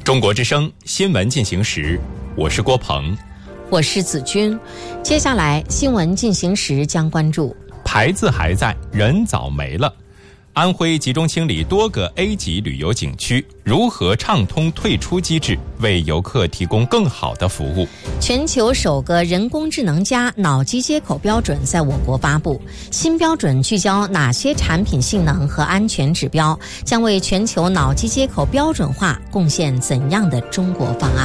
中国之声新闻进行时，我是郭鹏， 我是子君。接下来新闻进行时将关注： 牌子还在，人早没了。安徽集中清理多个 A 级旅游景区，如何畅通退出机制，为游客提供更好的服务？ 全球首个人工智能加脑机接口标准在我国发布，新标准聚焦哪些产品性能和安全指标，将为全球脑机接口标准化贡献怎样的中国方案？